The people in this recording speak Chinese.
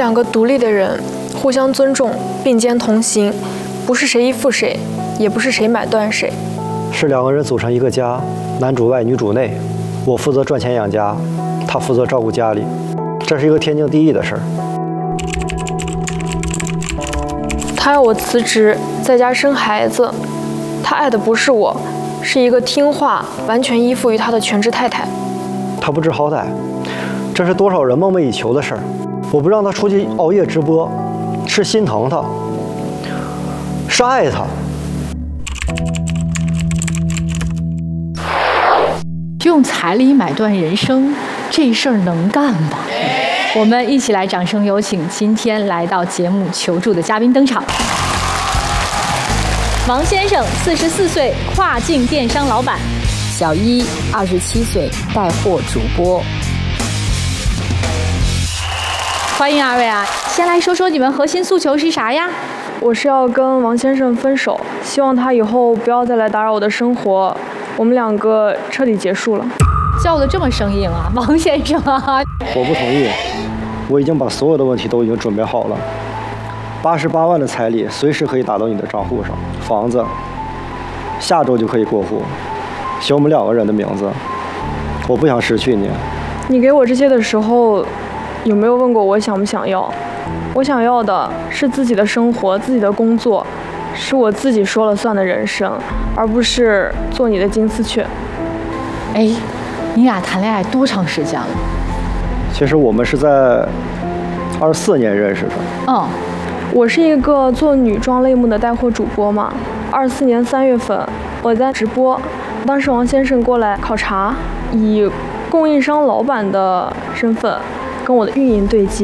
两个独立的人，互相尊重，并肩同行，不是谁依附谁，也不是谁买断谁， 是两个人组成一个家，男主外女主内，我负责赚钱养家，他负责照顾家里，这是一个天经地义的事儿。 他要我辞职，在家生孩子，他爱的不是我，是一个听话、完全依附于他的全职太太。 他不知好歹，这是多少人梦寐以求的事儿。我不让他出去熬夜直播，是心疼他，是爱他。 用彩礼买断人生，这事儿能干吗？我们一起来掌声有请今天来到节目求助的嘉宾登场。王先生，44岁，跨境电商老板；小一，27岁，带货主播。欢迎二位啊！先来说说你们核心诉求是啥呀？ 我是要跟王先生分手，希望他以后不要再来打扰我的生活，我们两个彻底结束了。 叫的这么生硬啊，王先生啊！ 我不同意，我已经把所有的问题都已经准备好了。88万的彩礼随时可以打到你的账户上，房子下周就可以过户，写我们两个人的名字。我不想失去你。 你给我这些的时候，有没有问过我想不想要？我想要的是自己的生活，自己的工作，是我自己说了算的人生，而不是做你的金丝雀。 哎，你俩谈恋爱多长时间了？ 其实我们是在24年认识的。 嗯， 我是一个做女装类目的带货主播嘛。24年3月份，我在直播，当时王先生过来考察，以供应商老板的身份跟我的运营对接。